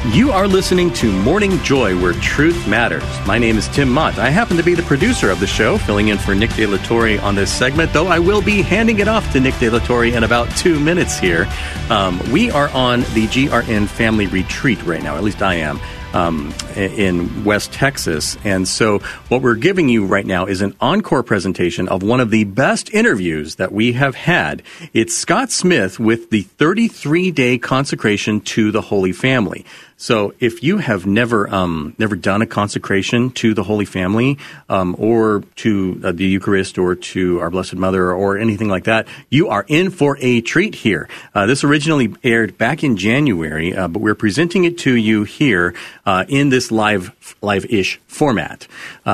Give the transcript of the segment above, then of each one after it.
You are listening to Morning Joy, where truth matters. My name is Tim Mott. I happen to be the producer of the show, filling in for Nick De La Torre on this segment, though I will be handing it off to Nick De La Torre in about 2 minutes here. We are on the GRN family retreat right now, at least I am. In West Texas. And so what we're giving you right now is an encore presentation of one of the best interviews that we have had. It's Scott Smith with the 33-day consecration to the Holy Family. So if you have never done a consecration to the Holy Family, or to the Eucharist, or to Our Blessed Mother, or anything like that, you are in for a treat here. This originally aired back in January, but we're presenting it to you here in this live-ish format.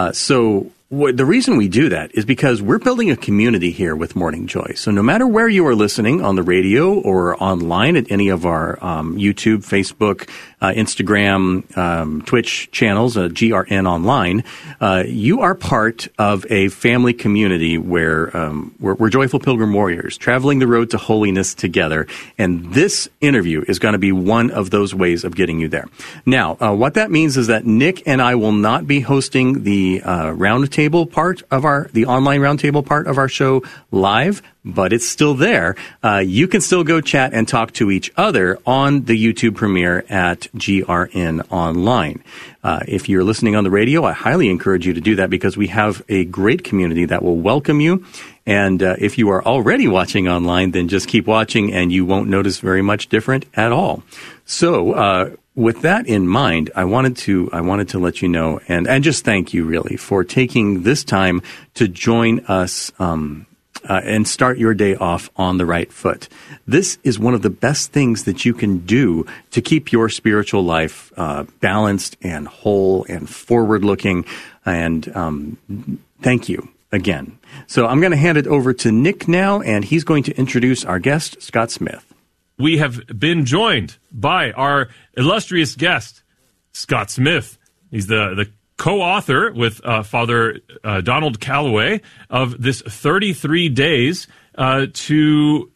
The reason we do that is because we're building a community here with Morning Joy. So no matter where you are listening, on the radio or online at any of our YouTube, Facebook, Instagram, Twitch channels, GRN Online, you are part of a family community where we're joyful pilgrim warriors traveling the road to holiness together. And this interview is going to be one of those ways of getting you there. Now, what that means is that Nick and I will not be hosting the roundtable part of the online roundtable part of our show live, but it's still there. You can still go chat and talk to each other on the YouTube premiere at GRN Online. If you're listening on the radio, I highly encourage you to do that because we have a great community that will welcome you. And if you are already watching online, then just keep watching and you won't notice very much different at all. So, with that in mind, I wanted to let you know and just thank you really for taking this time to join us and start your day off on the right foot. This is one of the best things that you can do to keep your spiritual life balanced and whole and forward-looking. And thank you again. So I'm going to hand it over to Nick now, and he's going to introduce our guest, Scott Smith. We have been joined by our illustrious guest, Scott Smith. He's the co-author with Father Donald Calloway of this 33 days to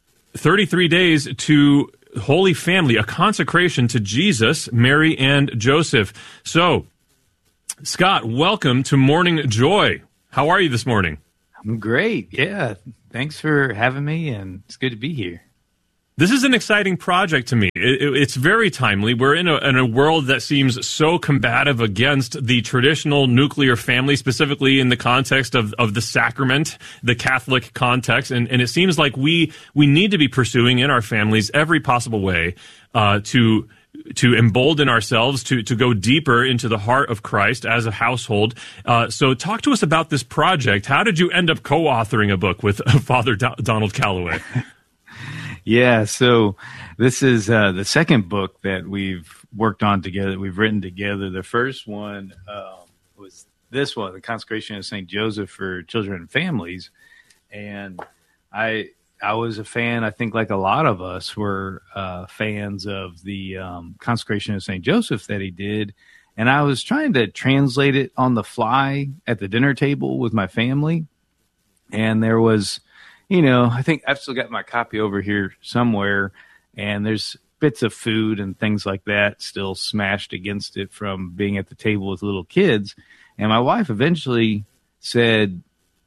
Holy Family, a consecration to Jesus, Mary, and Joseph. So, Scott, welcome to Morning Joy. How are you this morning? I'm great. Yeah, thanks for having me, and it's good to be here. This is an exciting project to me. It's very timely. We're in a world that seems so combative against the traditional nuclear family, specifically in the context of the sacrament, the Catholic context. And it seems like we need to be pursuing in our families every possible way to embolden ourselves to go deeper into the heart of Christ as a household. So talk to us about this project. How did you end up co-authoring a book with Father Donald Calloway? Yeah, so this is the second book that we've worked on together, we've written together. The first one was this one, The Consecration of St. Joseph for Children and Families. And I was a fan, I think like a lot of us were fans of the Consecration of St. Joseph that he did. And I was trying to translate it on the fly at the dinner table with my family. And there was... I think I've still got my copy over here somewhere, and there's bits of food and things like that still smashed against it from being at the table with little kids. And my wife eventually said,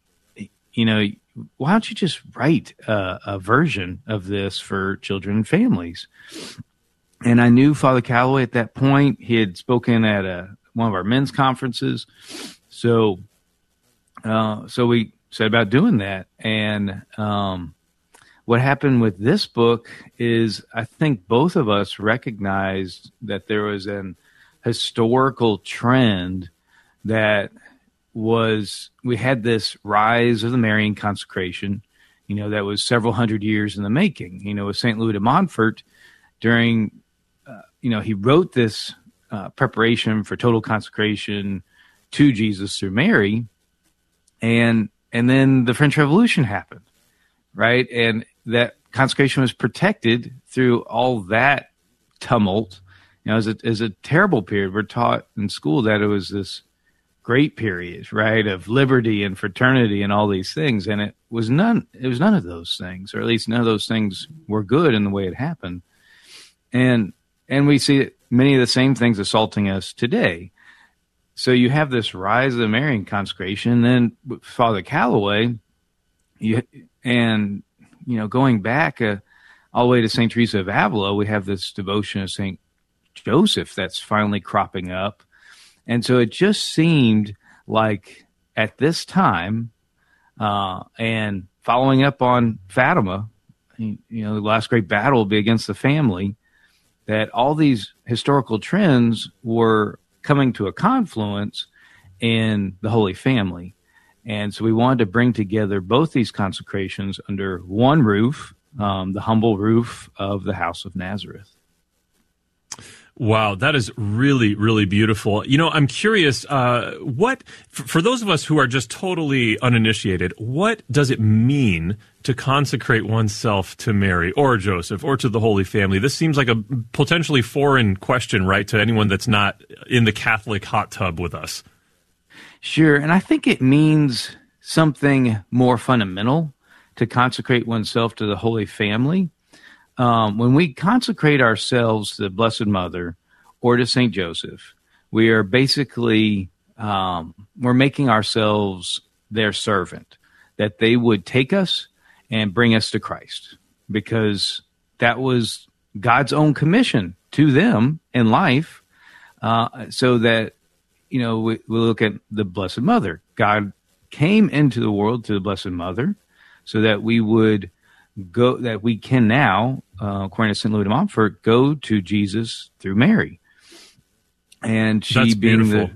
why don't you just write a version of this for children and families? And I knew Father Calloway at that point. He had spoken at one of our men's conferences. So we said about doing that. And what happened with this book is I think both of us recognized that there was an historical trend that we had this rise of the Marian consecration, that was several hundred years in the making. With St. Louis de Montfort during, he wrote this preparation for total consecration to Jesus through Mary. And then the French Revolution happened, right? And that consecration was protected through all that tumult. It was a terrible period. We're taught in school that it was this great period, right, of liberty and fraternity and all these things. And it was none of those things, or at least none of those things were good in the way it happened. And we see it many of the same things assaulting us today. So you have this rise of the Marian consecration, and then with Father Calloway, going back all the way to St. Teresa of Avila, we have this devotion of St. Joseph that's finally cropping up. And so it just seemed like at this time, and following up on Fatima, the last great battle will be against the family, that all these historical trends were coming to a confluence in the Holy Family. And so we wanted to bring together both these consecrations under one roof, the humble roof of the House of Nazareth. Wow, that is really, really beautiful. I'm curious, for those of us who are just totally uninitiated, what does it mean to consecrate oneself to Mary or Joseph or to the Holy Family? This seems like a potentially foreign question, right, to anyone that's not in the Catholic hot tub with us. Sure, and I think it means something more fundamental to consecrate oneself to the Holy Family. When we consecrate ourselves to the Blessed Mother or to St. Joseph, we are basically, we're making ourselves their servant, that they would take us and bring us to Christ, because that was God's own commission to them in life. So that, we look at the Blessed Mother. God came into the world to the Blessed Mother so that we would go, that we can now, according to St. Louis de Montfort, go to Jesus through Mary. And she That's being beautiful.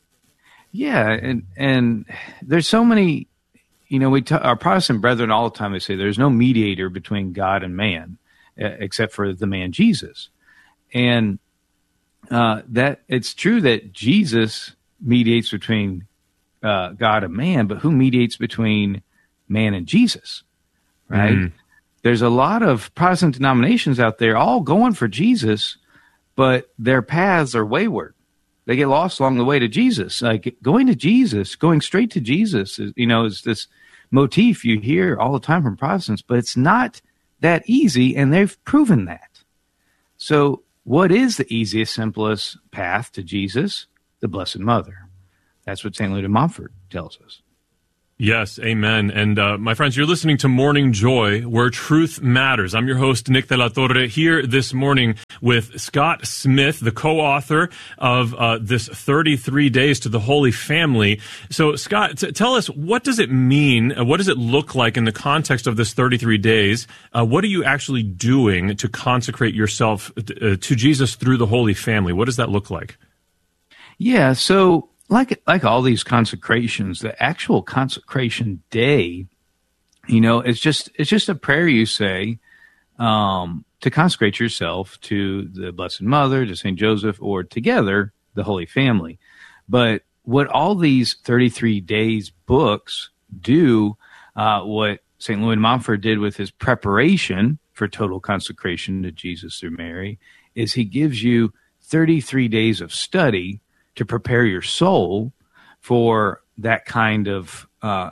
And there's so many, our Protestant brethren all the time, they say there's no mediator between God and man, except for the man Jesus. And that it's true that Jesus mediates between God and man, but who mediates between man and Jesus, right? Mm. There's a lot of Protestant denominations out there all going for Jesus, but their paths are wayward. They get lost along the way to Jesus. Like going to Jesus, going straight to Jesus, is this motif you hear all the time from Protestants, but it's not that easy, and they've proven that. So what is the easiest, simplest path to Jesus? The Blessed Mother. That's what St. Louis de Montfort tells us. Yes, amen. And my friends, you're listening to Morning Joy, where truth matters. I'm your host, Nick de la Torre, here this morning with Scott Smith, the co-author of this 33 Days to the Holy Family. So, Scott, tell us, what does it mean? What does it look like in the context of this 33 days? What are you actually doing to consecrate yourself to Jesus through the Holy Family? What does that look like? Yeah, so like all these consecrations, the actual consecration day, it's just a prayer you say to consecrate yourself to the Blessed Mother, to St. Joseph, or together, the Holy Family. But what all these 33 days books do, what St. Louis de Montfort did with his preparation for total consecration to Jesus through Mary, is he gives you 33 days of study to prepare your soul for that kind of,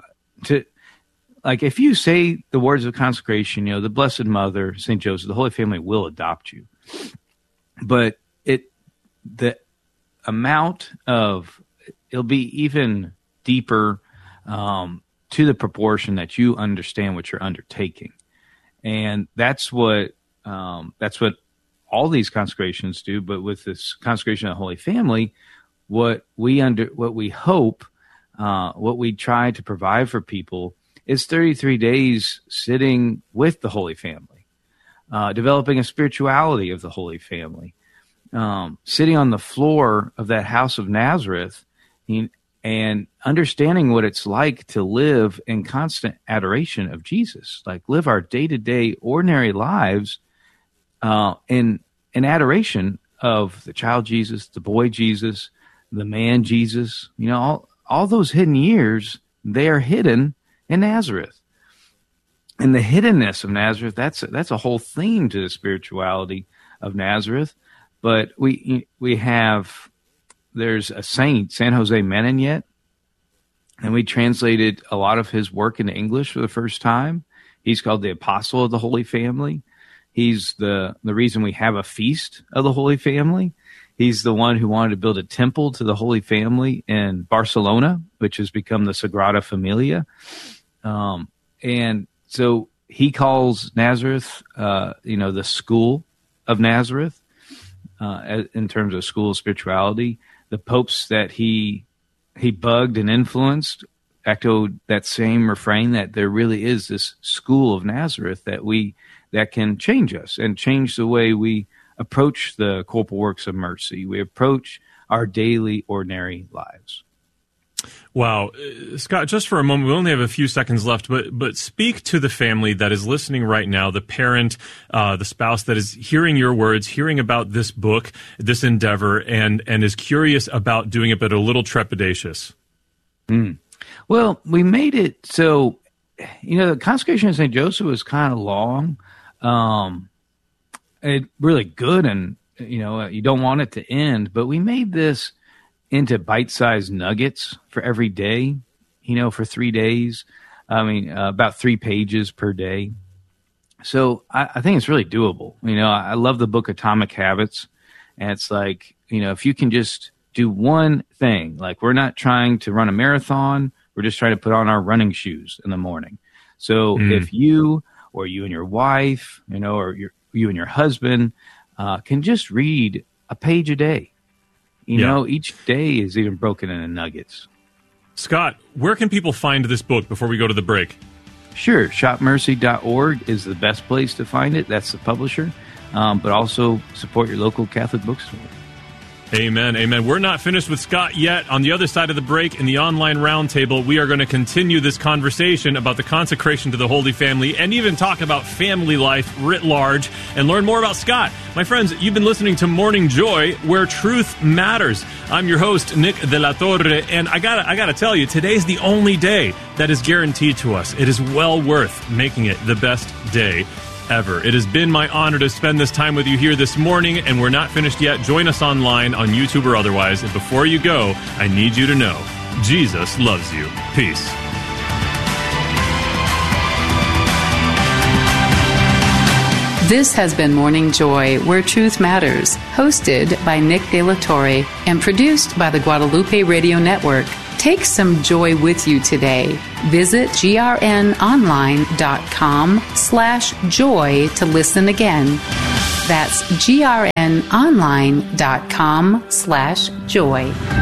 if you say the words of consecration, the Blessed Mother, St. Joseph, the Holy Family will adopt you. But the amount of, it'll be even deeper to the proportion that you understand what you're undertaking. And that's what all these consecrations do. But with this consecration of the Holy Family, what we hope, what we try to provide for people is 33 days sitting with the Holy Family, developing a spirituality of the Holy Family, sitting on the floor of that House of Nazareth and understanding what it's like to live in constant adoration of Jesus, like live our day-to-day ordinary lives in adoration of the child Jesus, the boy Jesus, the man Jesus. All those hidden years, they are hidden in Nazareth. And the hiddenness of Nazareth, that's a whole theme to the spirituality of Nazareth. But there's a saint, San Jose Menignet, and we translated a lot of his work into English for the first time. He's called the Apostle of the Holy Family. He's the reason we have a feast of the Holy Family. He's the one who wanted to build a temple to the Holy Family in Barcelona, which has become the Sagrada Familia. And so he calls Nazareth, the school of Nazareth, in terms of school of spirituality. The popes that he bugged and influenced echoed that same refrain, that there really is this school of Nazareth that can change us and change the way we approach the corporal works of mercy. We approach our daily, ordinary lives. Wow. Scott, just for a moment, we only have a few seconds left, but speak to the family that is listening right now, the parent, the spouse that is hearing your words, hearing about this book, this endeavor, and is curious about doing it, but a little trepidatious. Well, we made it so, the consecration of St. Joseph was kind of long. It really good, and you don't want it to end, but we made this into bite-sized nuggets for every day, for 3 days. About 3 pages per day. So I think it's really doable. I love the book Atomic Habits, and it's like, if you can just do one thing, like we're not trying to run a marathon, we're just trying to put on our running shoes in the morning. So if you or you and your wife, or you and your husband can just read a page a day. Each day is even broken into nuggets. Scott, where can people find this book before we go to the break? Sure. shopmercy.org is the best place to find it. That's the publisher. But also support your local Catholic bookstore. Amen, amen. We're not finished with Scott yet. On the other side of the break, in the online roundtable, we are going to continue this conversation about the consecration to the Holy Family and even talk about family life writ large and learn more about Scott. My friends, you've been listening to Morning Joy, where truth matters. I'm your host, Nick de la Torre, and I gotta tell you, today's the only day that is guaranteed to us. It is well worth making it the best day ever. It has been my honor to spend this time with you here this morning, and we're not finished yet. Join us online on YouTube or otherwise. And before you go, I need you to know, Jesus loves you. Peace. This has been Morning Joy, where truth matters, hosted by Nick de la Torre and produced by the Guadalupe Radio Network. Take some joy with you today. Visit grnonline.com/joy to listen again. That's grnonline.com/joy.